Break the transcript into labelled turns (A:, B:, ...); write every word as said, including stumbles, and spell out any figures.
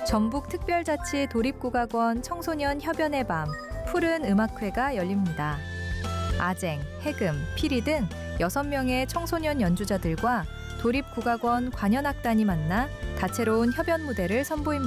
A: 전북특별자치 도립국악원 청소년 협연의 밤 푸른 음악회가 열립니다. 아쟁, 해금, 피리 등 여섯 명의 청소년 연주자들과 도립국악원 관현악단이 만나 다채로운 협연 무대를 선보입니다.